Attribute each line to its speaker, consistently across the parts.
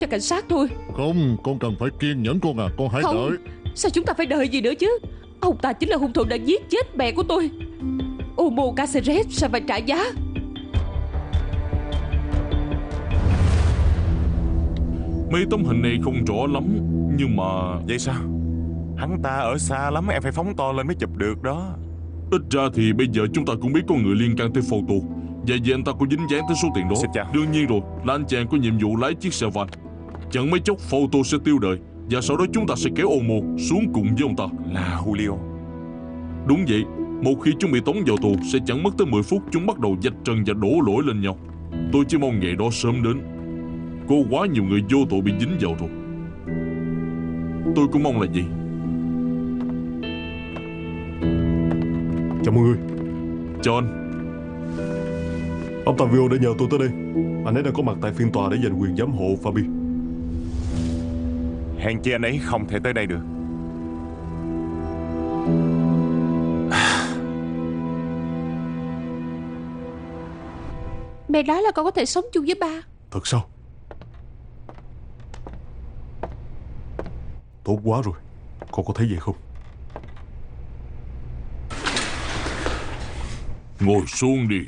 Speaker 1: cho cảnh sát thôi.
Speaker 2: Không, con cần phải kiên nhẫn con à. Con hãy
Speaker 1: Không.
Speaker 2: đợi.
Speaker 1: Sao chúng ta phải đợi gì nữa chứ? Ông ta chính là hung thủ đã giết chết mẹ của tôi. Omo Caceres sẽ phải trả giá.
Speaker 3: Mấy tấm hình này không rõ lắm, nhưng mà
Speaker 4: Vậy sao? Hắn ta ở xa lắm, em phải phóng to lên mới chụp được đó.
Speaker 3: ít ra thì bây giờ chúng ta cũng biết có người liên can tới photo. Vậy vì anh ta có dính dáng tới số tiền đó.
Speaker 4: Xin chào.
Speaker 3: Đương nhiên rồi, là anh chàng có nhiệm vụ lái chiếc xe van. Chẳng mấy chốc photo sẽ tiêu đời, và sau đó chúng ta sẽ kéo Omo xuống cùng với ông ta.
Speaker 4: Là Julio.
Speaker 3: Đúng vậy, một khi chúng bị tống vào tù sẽ chẳng mất tới 10 phút chúng bắt đầu vạch trần và đổ lỗi lên nhau. Tôi chỉ mong ngày đó sớm đến. Có quá nhiều người vô tội bị dính vào rồi. Tôi cũng mong là gì.
Speaker 5: Chào mọi người.
Speaker 3: Chào anh.
Speaker 5: Ông Tavio đã nhờ tôi tới đây. Anh ấy đang có mặt tại phiên tòa để giành quyền giám hộ Fabi.
Speaker 4: Hèn chi anh ấy không thể tới đây được.
Speaker 1: Mẹ nói là con có thể sống chung với ba.
Speaker 5: Thật sao? Tốt quá rồi. Con có thấy vậy không?
Speaker 3: Ngồi xuống đi.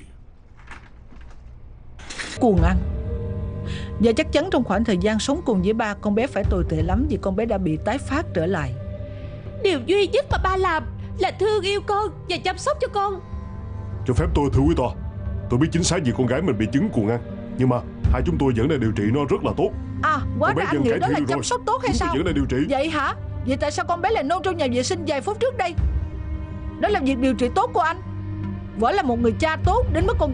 Speaker 6: Cuồng ăn. Và chắc chắn trong khoảng thời gian sống cùng với ba, con bé phải tồi tệ lắm vì con bé đã bị tái phát trở lại.
Speaker 1: Điều duy nhất mà ba làm là thương yêu con và chăm sóc cho con.
Speaker 5: Cho phép tôi thưa quý tòa. Tôi biết chính xác vì con gái mình bị chứng cuồng ăn, nhưng mà hai chúng tôi vẫn đang điều trị nó rất là tốt.
Speaker 6: À, hóa
Speaker 5: Con bé
Speaker 6: ra anh
Speaker 5: dần
Speaker 6: nghĩ
Speaker 5: cải
Speaker 6: đó là
Speaker 5: thiện
Speaker 6: chăm
Speaker 5: rồi.
Speaker 6: sóc tốt hay
Speaker 5: Chúng tôi
Speaker 6: sao?
Speaker 5: vẫn đang điều trị.
Speaker 6: Vậy hả? Vậy tại sao con bé lại nôn trong nhà vệ sinh vài phút trước đây? Đó là việc điều trị tốt của anh. Võ là một người cha tốt đến mức con